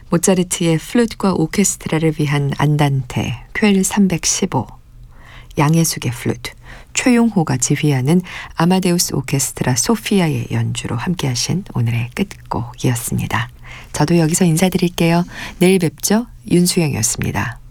모차르트의 플룻과 오케스트라를 위한 안단테 퀼 315, 양혜숙의 플루트, 최용호가 지휘하는 아마데우스 오케스트라 소피아의 연주로 함께하신 오늘의 끝곡이었습니다. 저도 여기서 인사드릴게요. 내일 뵙죠. 윤수영이었습니다.